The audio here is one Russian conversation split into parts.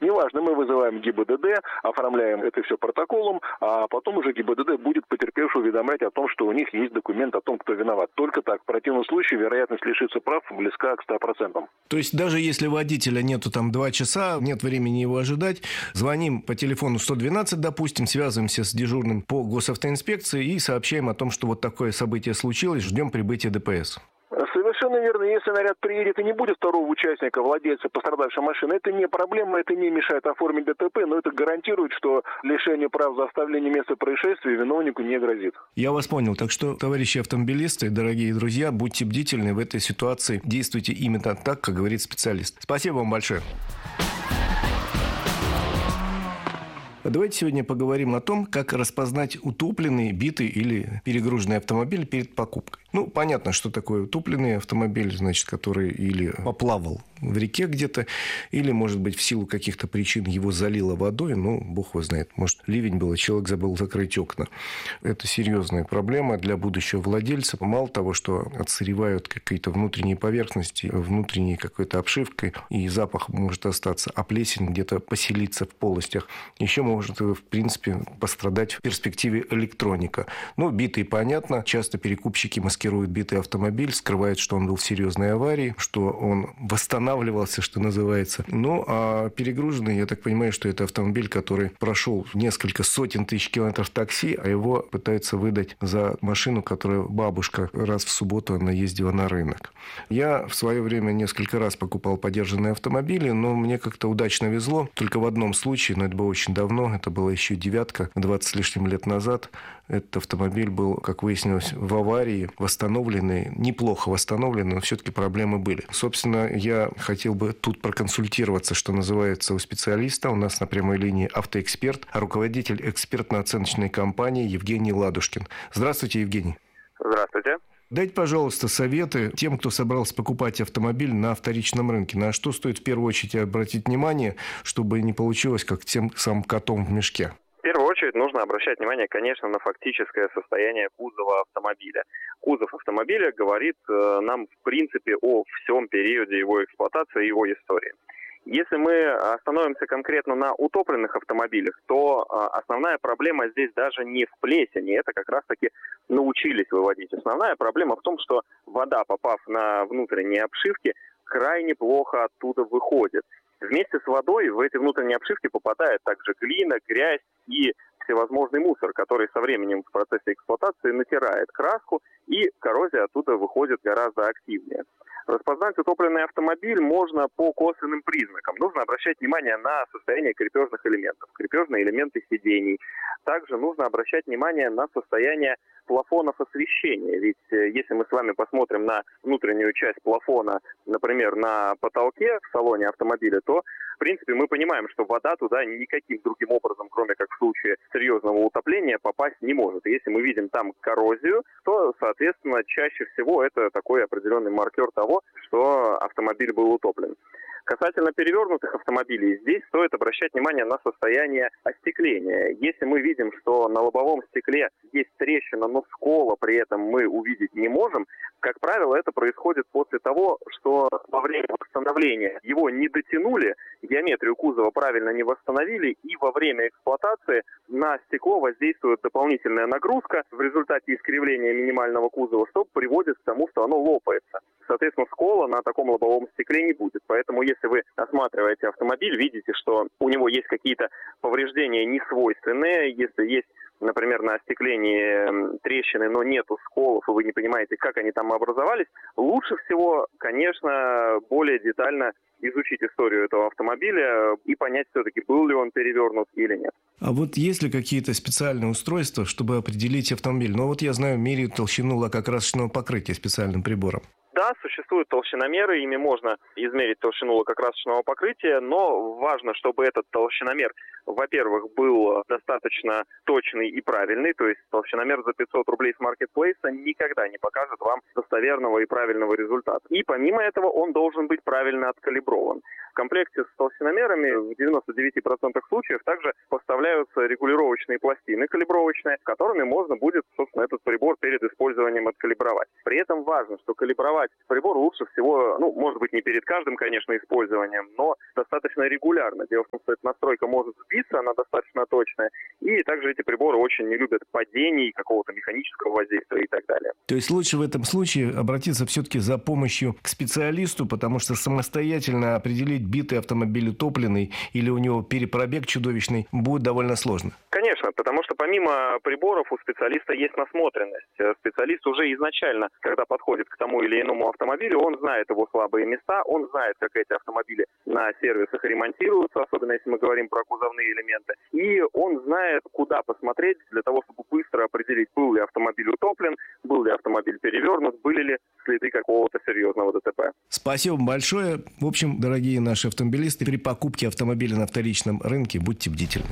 Неважно, мы вызываем ГИБДД, оформляем это все протоколом, а потом уже ГИБДД будет потерпевшего уведомлять о том, что у них есть документ о том, кто виноват. Только так. В противном случае вероятность лишиться прав близка к 100%. То есть даже если водителя нету там 2 часа, нет времени его ожидать, звоним по телефону 112, допустим, связываемся с дежурным по госавтоинспекции и сообщаем о том, что вот такое событие случилось, ждем прибытия ДПС. Совершенно верно. Если наряд приедет и не будет второго участника, владельца пострадавшей машины, это не проблема, это не мешает оформить ДТП, но это гарантирует, что лишение прав за оставление места происшествия виновнику не грозит. Я вас понял. Так что, товарищи автомобилисты, дорогие друзья, будьте бдительны в этой ситуации. Действуйте именно так, как говорит специалист. Спасибо вам большое. Давайте сегодня поговорим о том, как распознать утопленный, битый или перегруженный автомобиль перед покупкой. Ну, понятно, что такое утопленный автомобиль, значит, который или поплавал в реке где-то, или, может быть, в силу каких-то причин его залило водой, ну, бог его знает, может, ливень был, и человек забыл закрыть окна. Это серьезная проблема для будущего владельца. Мало того, что отсыревают какие-то внутренние поверхности, внутренней какой-то обшивкой, и запах может остаться, а плесень где-то поселиться в полостях. Еще может, в принципе, пострадать в перспективе электроника. Ну, битый, понятно. Часто перекупщики маскируют битый автомобиль, скрывают, что он был в серьезной аварии, что он восстанавливался, что называется. Ну, а перегруженный, я так понимаю, что это автомобиль, который прошел несколько сотен тысяч километров такси, а его пытаются выдать за машину, которую бабушка раз в субботу она ездила на рынок. Я в свое время несколько раз покупал подержанные автомобили, но мне как-то удачно везло. Только в одном случае, но это было очень давно, это была еще «девятка», 20 с лишним лет назад. Этот автомобиль был, как выяснилось, в аварии, восстановленный, неплохо восстановленный, но все-таки проблемы были. Собственно, я хотел бы тут проконсультироваться, что называется, у специалиста. У нас на прямой линии автоэксперт, руководитель экспертно-оценочной компании Евгений Ладушкин. Здравствуйте, Евгений. Здравствуйте. Дайте, пожалуйста, советы тем, кто собрался покупать автомобиль на вторичном рынке. На что стоит в первую очередь обратить внимание, чтобы не получилось как тем самым котом в мешке? В первую очередь нужно обращать внимание, конечно, на фактическое состояние кузова автомобиля. Кузов автомобиля говорит нам, в принципе, о всем периоде его эксплуатации и его истории. Если мы остановимся конкретно на утопленных автомобилях, то основная проблема здесь даже не в плесени, это как раз-таки научились выводить. Основная проблема в том, что вода, попав на внутренние обшивки, крайне плохо оттуда выходит. Вместе с водой в эти внутренние обшивки попадает также глина, грязь и всевозможный мусор, который со временем в процессе эксплуатации натирает краску, и коррозия оттуда выходит гораздо активнее. Распознать утопленный автомобиль можно по косвенным признакам. Нужно обращать внимание на состояние крепежных элементов, крепежные элементы сидений. Также нужно обращать внимание на состояние плафонов освещения. Ведь если мы с вами посмотрим на внутреннюю часть плафона, например, на потолке в салоне автомобиля, то, в принципе, мы понимаем, что вода туда никаким другим образом, кроме как в случае серьезного утопления, попасть не может. И если мы видим там коррозию, то, соответственно, чаще всего это такой определенный маркер того, что автомобиль был утоплен. Касательно перевернутых автомобилей, здесь стоит обращать внимание на состояние остекления. Если мы видим, что на лобовом стекле есть трещина, но скола при этом мы увидеть не можем, как правило, это происходит после того, что во время восстановления его не дотянули, геометрию кузова правильно не восстановили, и во время эксплуатации на стекло воздействует дополнительная нагрузка в результате искривления минимального кузова, что приводит к тому, что оно лопается. Соответственно, скола на таком лобовом стекле не будет. Поэтому, если вы осматриваете автомобиль, видите, что у него есть какие-то повреждения несвойственные, если есть, например, на остеклении трещины, но нету сколов, и вы не понимаете, как они там образовались, лучше всего, конечно, более детально изучить историю этого автомобиля и понять все-таки, был ли он перевернут или нет. А вот есть ли какие-то специальные устройства, чтобы определить автомобиль? Ну, вот я знаю, меряют толщину лакокрасочного покрытия специальным прибором. Да, существуют толщиномеры, ими можно измерить толщину лакокрасочного покрытия, но важно, чтобы этот толщиномер, во-первых, был достаточно точный и правильный, то есть толщиномер за 500 рублей с маркетплейса никогда не покажет вам достоверного и правильного результата. И помимо этого он должен быть правильно откалиброван. В комплекте с толщиномерами в 99% случаев также поставляются регулировочные пластины калибровочные, которыми можно будет, собственно, этот прибор перед использованием откалибровать. При этом важно, что калибровать снимать прибор лучше всего, может быть, не перед каждым, конечно, использованием, но достаточно регулярно. Дело в том, что эта настройка может сбиться, она достаточно точная. И также эти приборы очень не любят падений, какого-то механического воздействия и так далее. То есть лучше в этом случае обратиться все-таки за помощью к специалисту, потому что самостоятельно определить, битый автомобиль утопленный или у него перепробег чудовищный, будет довольно сложно. Конечно, потому что помимо приборов у специалиста есть насмотренность. Специалист уже изначально, когда подходит к тому или иному автомобилю, он знает его слабые места, он знает, как эти автомобили на сервисах ремонтируются, особенно если мы говорим про кузовные элементы. И он знает, куда посмотреть для того, чтобы быстро определить, был ли автомобиль утоплен, был ли автомобиль перевернут, были ли следы какого-то серьезного ДТП. Спасибо большое. В общем, дорогие наши автомобилисты, при покупке автомобиля на вторичном рынке будьте бдительны.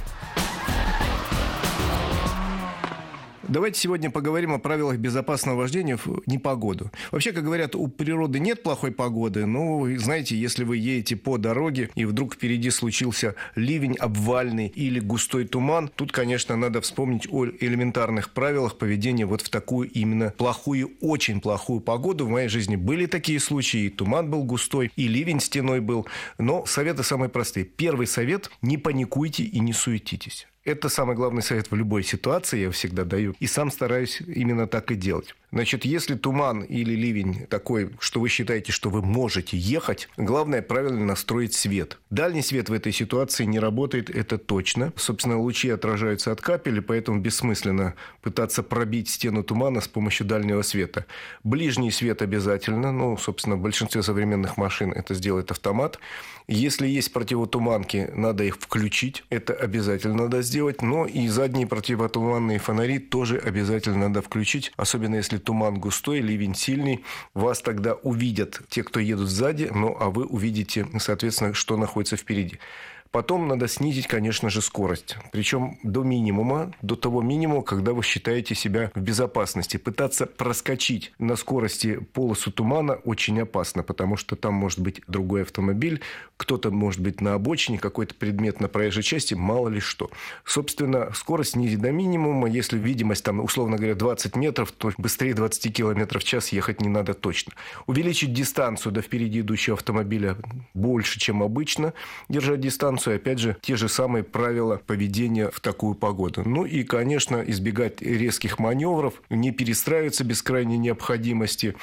Давайте сегодня поговорим о правилах безопасного вождения в непогоду. Вообще, как говорят, у природы нет плохой погоды, но, знаете, если вы едете по дороге и вдруг впереди случился ливень обвальный или густой туман, тут, конечно, надо вспомнить о элементарных правилах поведения вот в такую именно плохую, очень плохую погоду. В моей жизни были такие случаи, и туман был густой, и ливень стеной был, но советы самые простые. Первый совет – не паникуйте и не суетитесь. Это самый главный совет в любой ситуации, я всегда даю. И сам стараюсь именно так и делать. Значит, если туман или ливень такой, что вы считаете, что вы можете ехать, главное правильно настроить свет. Дальний свет в этой ситуации не работает, это точно. Собственно, лучи отражаются от капель, поэтому бессмысленно пытаться пробить стену тумана с помощью дальнего света. Ближний свет обязательно. Собственно, в большинстве современных машин это сделает автомат. Если есть противотуманки, надо их включить. Это обязательно надо сделать. Но и задние противотуманные фонари тоже обязательно надо включить. Особенно если туман густой, ливень сильный. Вас тогда увидят те, кто едут сзади. А вы увидите, соответственно, что находится впереди. Потом надо снизить, конечно же, скорость. Причем до минимума, до того минимума, когда вы считаете себя в безопасности. Пытаться проскочить на скорости полосу тумана очень опасно, потому что там может быть другой автомобиль, кто-то может быть на обочине, какой-то предмет на проезжей части, мало ли что. Собственно, скорость снизить до минимума. Если видимость, условно говоря, 20 метров, то быстрее 20 км в час ехать не надо точно. Увеличить дистанцию до впереди идущего автомобиля больше, чем обычно. Держать дистанцию. Опять же, те же самые правила поведения в такую погоду. И, конечно, избегать резких маневров, не перестраиваться без крайней необходимости.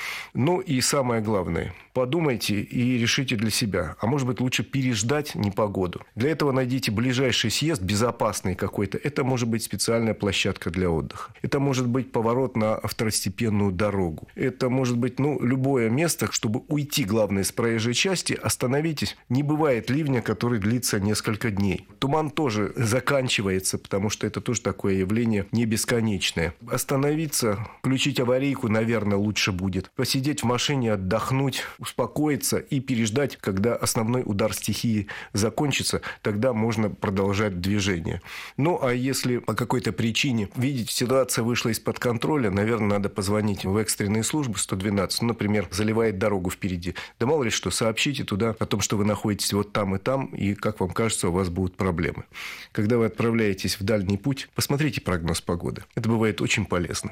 И самое главное, подумайте и решите для себя. А может быть, лучше переждать непогоду. Для этого найдите ближайший съезд, безопасный какой-то. Это может быть специальная площадка для отдыха. Это может быть поворот на второстепенную дорогу. Это может быть, любое место, чтобы уйти, главное, с проезжей части. Остановитесь. Не бывает ливня, который длится несколько дней. Туман тоже заканчивается, потому что это тоже такое явление не бесконечное. Остановиться, включить аварийку, наверное, лучше будет. Посидеть в машине, отдохнуть, успокоиться и переждать, когда основной удар стихии закончится, тогда можно продолжать движение. А если по какой-то причине видите, ситуация вышла из-под контроля, наверное, надо позвонить в экстренные службы 112. Например, заливает дорогу впереди. Да мало ли что, сообщите туда о том, что вы находитесь вот там, и как вам кажется, у вас будут проблемы. Когда вы отправляетесь в дальний путь, посмотрите прогноз погоды. Это бывает очень полезно.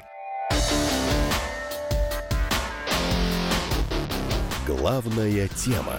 Главная тема.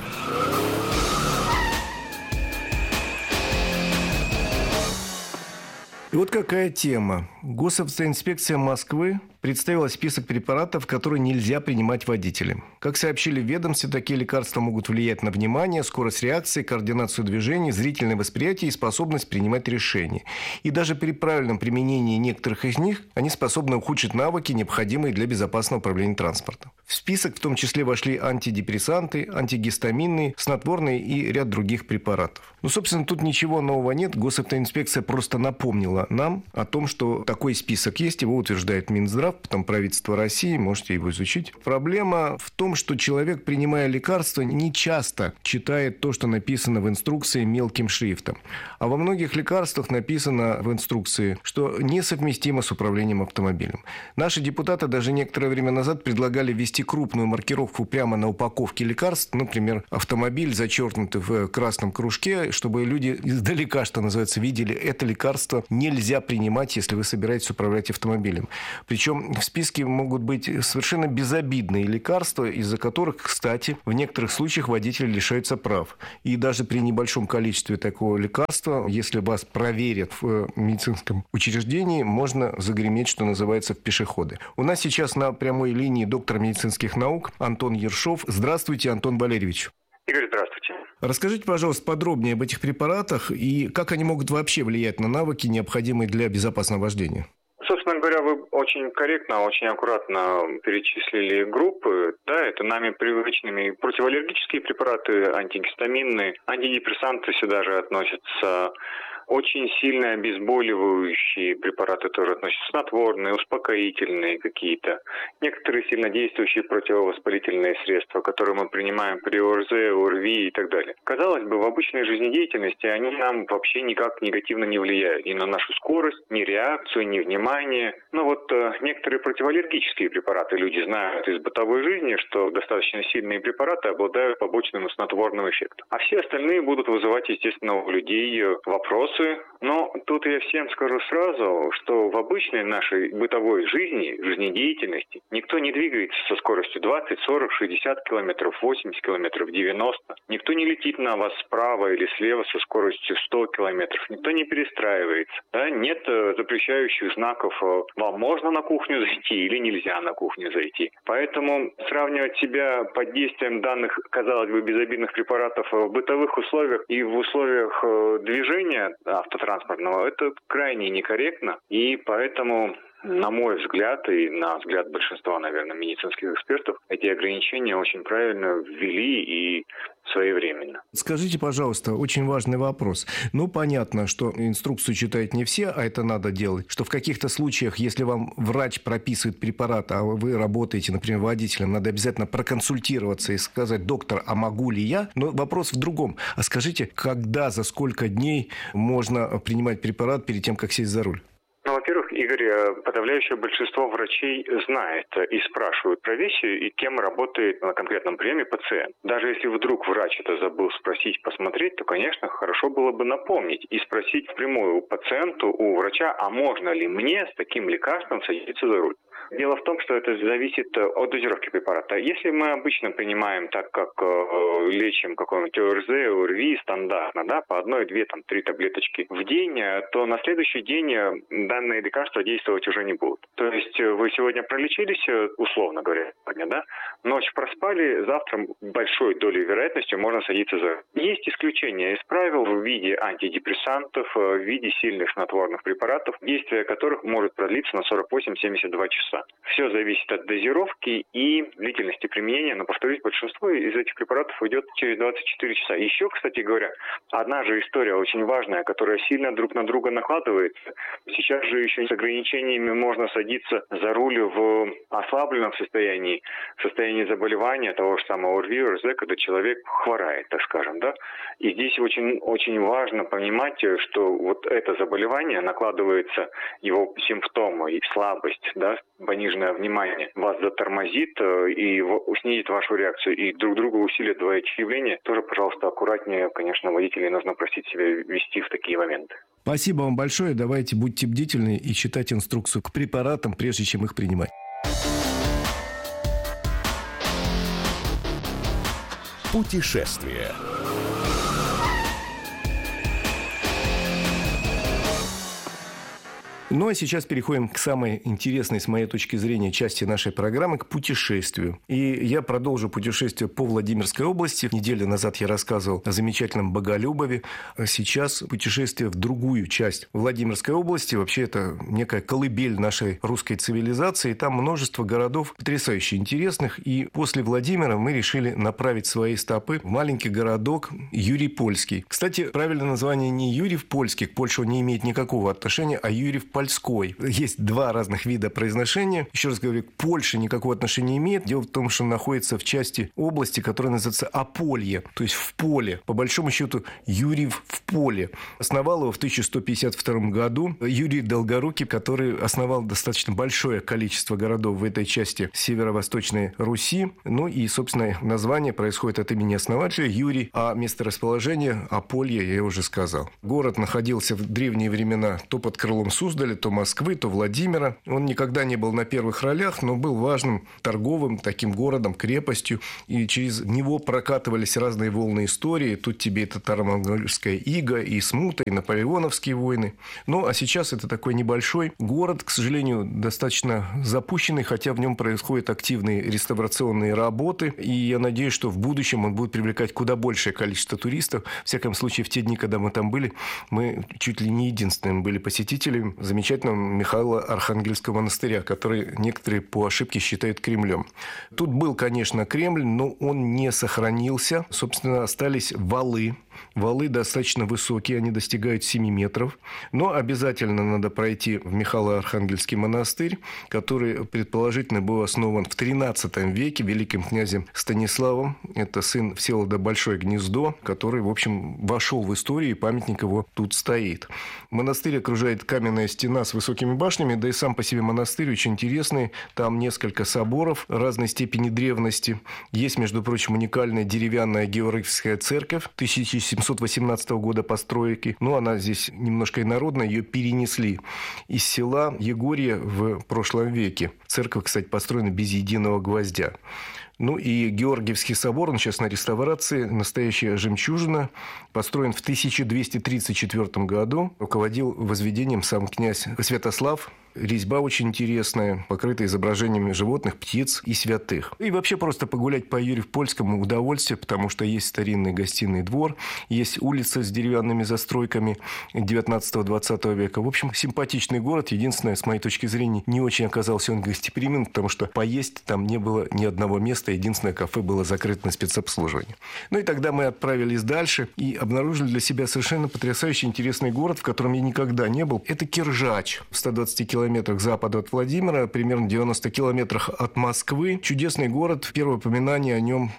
И вот какая тема. Госавтоинспекция Москвы представила список препаратов, которые нельзя принимать водителям. Как сообщили в ведомстве, такие лекарства могут влиять на внимание, скорость реакции, координацию движений, зрительное восприятие и способность принимать решения. И даже при правильном применении некоторых из них они способны ухудшить навыки, необходимые для безопасного управления транспортом. В список в том числе вошли антидепрессанты, антигистаминные, снотворные и ряд других препаратов. Собственно, тут ничего нового нет. Госавтоинспекция просто напомнила нам о том, что такой список есть. Его утверждает Минздрав, потом правительство России. Можете его изучить. Проблема в том, что человек, принимая лекарства, не часто читает то, что написано в инструкции мелким шрифтом. А во многих лекарствах написано в инструкции, что несовместимо с управлением автомобилем. Наши депутаты даже некоторое время назад предлагали ввести крупную маркировку прямо на упаковке лекарств. Например, автомобиль зачеркнутый в красном кружке, чтобы люди издалека, что называется, видели, это лекарство нельзя принимать, если вы собираетесь управлять автомобилем. Причем в списке могут быть совершенно безобидные лекарства, из-за которых, кстати, в некоторых случаях водители лишаются прав. И даже при небольшом количестве такого лекарства, если вас проверят в медицинском учреждении, можно загреметь, что называется, в пешеходы. У нас сейчас на прямой линии доктор медицинских наук Антон Ершов. Здравствуйте, Антон Валерьевич. Игорь, здравствуйте. Расскажите, пожалуйста, подробнее об этих препаратах и как они могут вообще влиять на навыки, необходимые для безопасного вождения. Собственно говоря, вы очень корректно, очень аккуратно перечислили группы. Да, это нами привычными противоаллергические препараты, антигистаминные, антидепрессанты сюда же относятся. Очень сильно обезболивающие препараты тоже относятся, снотворные, успокоительные какие-то. Некоторые сильнодействующие противовоспалительные средства, которые мы принимаем при ОРЗ, ОРВИ и так далее. Казалось бы, в обычной жизнедеятельности они нам вообще никак негативно не влияют. Ни на нашу скорость, ни реакцию, ни внимание. Но вот некоторые противоаллергические препараты люди знают из бытовой жизни, что достаточно сильные препараты обладают побочным снотворным эффектом. А все остальные будут вызывать, естественно, у людей вопросы. Но тут я всем скажу сразу, что в обычной нашей бытовой жизни, жизнедеятельности, никто не двигается со скоростью 20, 40, 60 километров, 80 километров, 90. Никто не летит на вас справа или слева со скоростью 100 километров. Никто не перестраивается. Да? Нет запрещающих знаков, вам можно на кухню зайти или нельзя на кухню зайти. Поэтому сравнивать себя под действием данных, казалось бы, безобидных препаратов в бытовых условиях и в условиях движения автотранспортного, это крайне некорректно, и поэтому, на мой взгляд, и на взгляд большинства, наверное, медицинских экспертов, эти ограничения очень правильно ввели и своевременно. Скажите, пожалуйста, очень важный вопрос. Ну, понятно, что инструкцию читают не все, а это надо делать. Что в каких-то случаях, если вам врач прописывает препарат, а вы работаете, например, водителем, надо обязательно проконсультироваться и сказать: доктор, а могу ли я? Но вопрос в другом. А скажите, когда, за сколько дней можно принимать препарат перед тем, как сесть за руль? Ну, во-первых, Игорь, подавляющее большинство врачей знает и спрашивают профессию и кем работает на конкретном приеме пациент. Даже если вдруг врач это забыл спросить, посмотреть, то, конечно, хорошо было бы напомнить и спросить впрямую у пациента, у врача, а можно ли мне с таким лекарством садиться за руль. Дело в том, что это зависит от дозировки препарата. Если мы обычно принимаем так, как лечим какой-нибудь ОРЗ, ОРВИ стандартно, да, по 1, 2, 3 таблеточки в день, то на следующий день данные лекарства действовать уже не будут. То есть вы сегодня пролечились, условно говоря, сегодня, да, ночь проспали, завтра большой долей вероятностью можно садиться за руль. Есть исключения из правил в виде антидепрессантов, в виде сильных снотворных препаратов, действие которых может продлиться на 48-72 часа. Все зависит от дозировки и длительности применения, но, повторюсь, большинство из этих препаратов уйдет через 24 часа. Еще, кстати говоря, одна же история очень важная, которая сильно друг на друга накладывается. Сейчас же еще с ограничениями можно садиться за руль в ослабленном состоянии, в состоянии заболевания того же самого ОРВИ, ОРЗ, когда человек хворает, так скажем, да. И здесь очень, очень важно понимать, что вот это заболевание накладывается, его симптомы и слабость, да, пониженное внимание вас затормозит и снизит вашу реакцию, и друг друга усилит два этих явления. Тоже, пожалуйста, аккуратнее, конечно, водителей нужно просить себя вести в такие моменты. Спасибо вам большое. Давайте будьте бдительны и читать инструкцию к препаратам, прежде чем их принимать. Путешествие. Ну, а сейчас переходим к самой интересной, с моей точки зрения, части нашей программы, к путешествию. И я продолжу путешествие по Владимирской области. Неделю назад я рассказывал о замечательном Боголюбове. А сейчас путешествие в другую часть Владимирской области. Вообще, это некая колыбель нашей русской цивилизации. Там множество городов потрясающе интересных. И после Владимира мы решили направить свои стопы в маленький городок Юрий-Польский. Кстати, правильное название не Юрьев-Польский, к Польше он не имеет никакого отношения, а Юрьев-Польской. Есть два разных вида произношения. Еще раз говорю, к Польше никакого отношения не имеет. Дело в том, что он находится в части области, которая называется Аполье, то есть в поле. По большому счету, Юрьев в поле. Основал его в 1152 году Юрий Долгорукий, который основал достаточно большое количество городов в этой части северо-восточной Руси. Ну и, собственно, название происходит от имени основателя Юрий, а месторасположение Аполье я уже сказал. Город находился в древние времена то под крылом Суздаля, Суздаля, то Москвы, то Владимира. Он никогда не был на первых ролях, но был важным торговым таким городом, крепостью. И через него прокатывались разные волны истории. Тут тебе и татаро-монгольская ига, и смута, и наполеоновские войны. Ну, а сейчас это такой небольшой город, к сожалению, достаточно запущенный, хотя в нем происходят активные реставрационные работы. И я надеюсь, что в будущем он будет привлекать куда большее количество туристов. В всяком случае, в те дни, когда мы там были, мы чуть ли не единственными были посетителями замечательного Михаила Архангельского монастыря, который некоторые по ошибке считают Кремлем. Тут был, конечно, Кремль, но он не сохранился. Собственно, остались валы. Валы достаточно высокие, они достигают 7 метров. Но обязательно надо пройти в Михайло-Архангельский монастырь, который, предположительно, был основан в XIII веке великим князем Станиславом. Это сын Всеволода Большое Гнездо, который, в общем, вошел в историю, и памятник его тут стоит. Монастырь окружает каменная стена с высокими башнями, да и сам по себе монастырь очень интересный. Там несколько соборов разной степени древности. Есть, между прочим, уникальная деревянная Георгиевская церковь 1718 года постройки. Но она здесь немножко инородная, ее перенесли из села Егорье в прошлом веке. Церковь, кстати, построена без единого гвоздя. Ну и Георгиевский собор, он сейчас на реставрации, настоящая жемчужина, построен в 1234 году. Руководил возведением сам князь Святослав. Резьба очень интересная, покрыта изображениями животных, птиц и святых. И вообще просто погулять по Юрьев-Польскому удовольствие, потому что есть старинный гостиный двор, есть улица с деревянными застройками 19-20 века. В общем, симпатичный город. Единственное, с моей точки зрения, не очень оказался он гостеприимен, потому что поесть там не было ни одного места. Единственное кафе было закрыто на спецобслуживание. Ну и тогда мы отправились дальше и обнаружили для себя совершенно потрясающий интересный город, в котором я никогда не был. Это Киржач, в 120 километрах к западу от Владимира, примерно 90 километрах от Москвы. Чудесный город. Первое упоминание о нем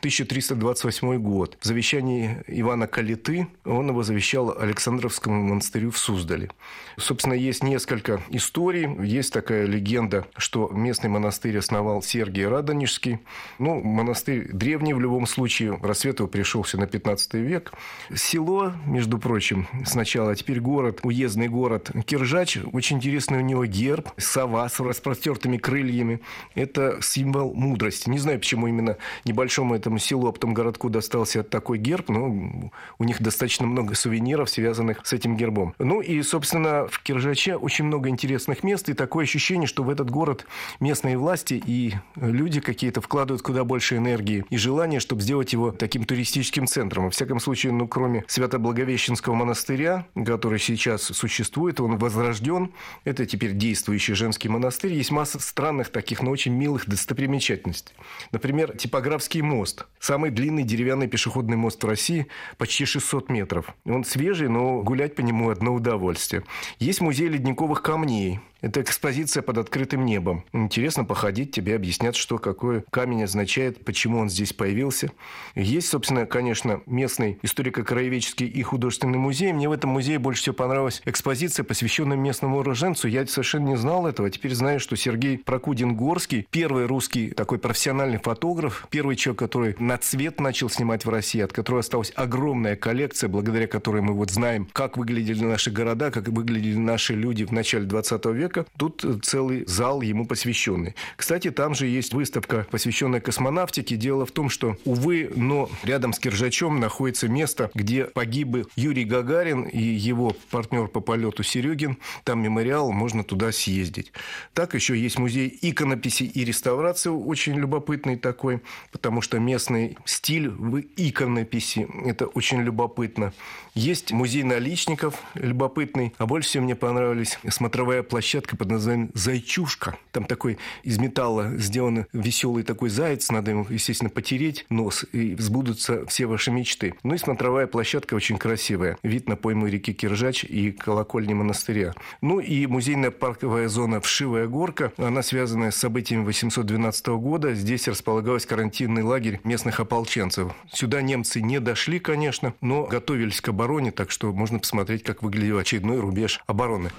1328 год. В завещании Ивана Калиты он его завещал Александровскому монастырю в Суздале. Собственно, есть несколько историй. Есть такая легенда, что местный монастырь основал Сергий Радонежский. Ну, монастырь древний в любом случае. Рассвет его пришелся на 15 век. Село, между прочим, сначала, а теперь город, уездный город Киржач. Очень интересный у него герб. Сова с распростертыми крыльями. Это символ мудрости. Не знаю, почему именно небольшому этому селу, а потом городку достался такой герб, но у них достаточно много сувениров, связанных с этим гербом. Ну и, собственно, в Киржаче очень много интересных мест, и такое ощущение, что в этот город местные власти и люди какие-то вкладывают куда больше энергии и желания, чтобы сделать его таким туристическим центром. Во всяком случае, кроме Свято-Благовещенского монастыря, который сейчас существует, он возрожден, это теперь действующий женский монастырь, есть масса странных таких, но очень милых достопримечательностей. Например, Типографский мост. Самый длинный деревянный пешеходный мост в России, почти 600 метров. Он свежий, но гулять по нему одно удовольствие. Есть музей ледниковых камней. Это экспозиция под открытым небом. Интересно походить, тебе объяснят, что какой камень означает, почему он здесь появился. Есть, собственно, конечно, местный историко-краеведческий и художественный музей. Мне в этом музее больше всего понравилась экспозиция, посвященная местному уроженцу. Я совершенно не знал этого. Теперь знаю, что Сергей Прокудин-Горский, первый русский такой профессиональный фотограф, первый человек, который на цвет начал снимать в России, от которого осталась огромная коллекция, благодаря которой мы знаем, как выглядели наши города, как выглядели наши люди в начале 20 века. Тут целый зал ему посвященный. Кстати, там же есть выставка, посвященная космонавтике. Дело в том, что, увы, но рядом с Киржачом находится место, где погиб Юрий Гагарин и его партнер по полету Серегин. Там мемориал, можно туда съездить. Так, еще есть музей иконописи и реставрации, очень любопытный такой, потому что местный стиль в иконописи, это очень любопытно. Есть музей наличников, любопытный. А больше всего мне понравилась смотровая площадка под названием «Зайчушка». Там такой из металла сделан веселый такой заяц. Надо ему, естественно, потереть нос, и сбудутся все ваши мечты. Ну и смотровая площадка очень красивая. Вид на пойму реки Киржач и колокольни монастыря. Ну и музейная парковая зона «Вшивая горка». Она связана с событиями 812 года. Здесь располагалась карантинный лагерь местных ополченцев. Сюда немцы не дошли, конечно, но готовились к обороне, так что можно посмотреть, как выглядел очередной рубеж обороны.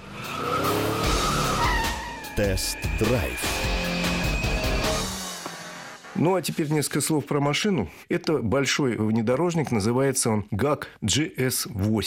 Тест-драйв. Ну, а теперь несколько слов про машину. Это большой внедорожник, называется он ГАК GS8.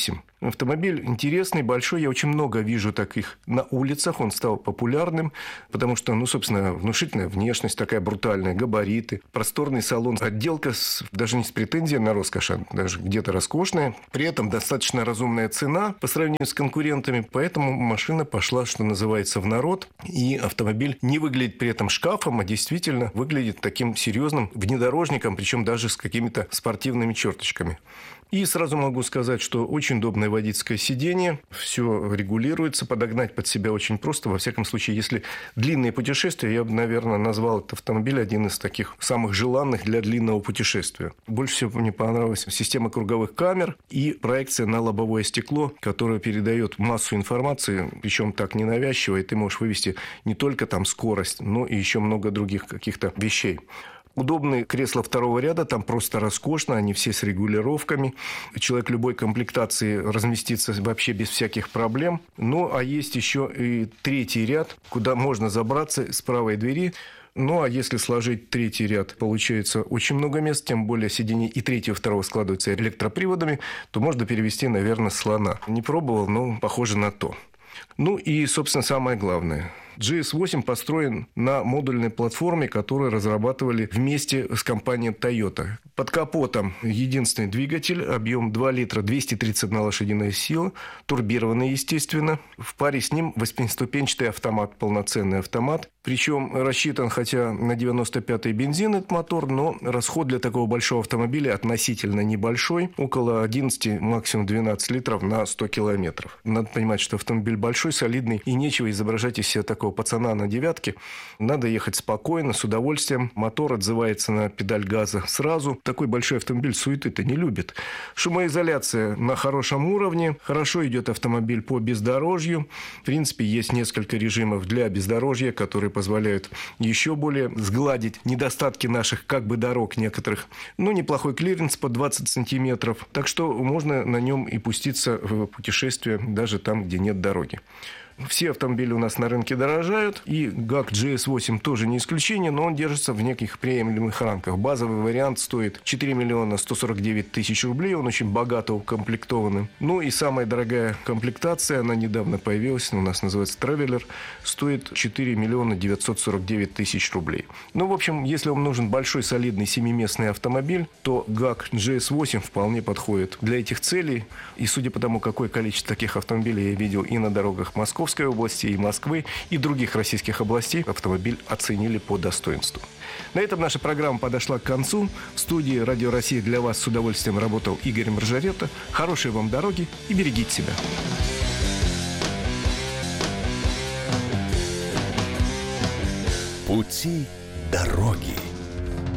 Автомобиль интересный, большой. Я очень много вижу таких на улицах. Он стал популярным, потому что, собственно, внушительная внешность, такая брутальная, габариты, просторный салон, отделка даже не с претензией на роскошь, а даже где-то роскошная. При этом достаточно разумная цена по сравнению с конкурентами, поэтому машина пошла, что называется, в народ. И автомобиль не выглядит при этом шкафом, а действительно выглядит таким серьезным внедорожником, причем даже с какими-то спортивными черточками. И сразу могу сказать, что очень удобное водительское сиденье, все регулируется, подогнать под себя очень просто. Во всяком случае, если длинные путешествия, я бы, наверное, назвал этот автомобиль один из таких самых желанных для длинного путешествия. Больше всего мне понравилась система круговых камер и проекция на лобовое стекло, которая передает массу информации, причем так ненавязчиво, и ты можешь вывести не только там скорость, но и еще много других каких-то вещей. Удобные кресла второго ряда, там просто роскошно, они все с регулировками. Человек любой комплектации разместится вообще без всяких проблем. Ну, а есть еще и третий ряд, куда можно забраться с правой двери. Ну, а если сложить третий ряд, получается очень много мест, тем более сиденье и третьего, и второго складываются электроприводами, то можно перевести, наверное, слона. Не пробовал, но похоже на то. Ну и, собственно, самое главное. GS8 построен на модульной платформе, которую разрабатывали вместе с компанией Toyota. Под капотом единственный двигатель, объем 2 литра, 231 лошадиная сила, турбированный, естественно. В паре с ним 8-ступенчатый автомат, полноценный автомат. Причем рассчитан, хотя на 95-й бензин этот мотор, но расход для такого большого автомобиля относительно небольшой. Около 11, максимум 12 литров на 100 километров. Надо понимать, что автомобиль большой, солидный, и нечего изображать из себя такого пацана на девятке. Надо ехать спокойно, с удовольствием. Мотор отзывается на педаль газа сразу. Такой большой автомобиль суеты-то не любит. Шумоизоляция на хорошем уровне. Хорошо идет автомобиль по бездорожью. В принципе, есть несколько режимов для бездорожья, которые позволяют еще более сгладить недостатки наших как бы дорог некоторых. Но неплохой клиренс под 20 сантиметров. Так что можно на нем и пуститься в путешествие даже там, где нет дороги. Все автомобили у нас на рынке дорожают, и ГАК GS8 тоже не исключение, но он держится в неких приемлемых рамках. Базовый вариант стоит 4 миллиона 149 тысяч рублей, он очень богато укомплектованный. Ну и самая дорогая комплектация, она недавно появилась, у нас называется Traveler, стоит 4 миллиона 949 тысяч рублей. Ну, в общем, если вам нужен большой солидный 7-местный автомобиль, то ГАК GS8 вполне подходит для этих целей. И судя по тому, какое количество таких автомобилей я видел и на дорогах Москвы, области, и Москвы, и других российских областей, автомобиль оценили по достоинству. На этом наша программа подошла к концу. В студии «Радио Россия» для вас с удовольствием работал Игорь Маржарета. Хорошей вам дороги и берегите себя. Пути дороги.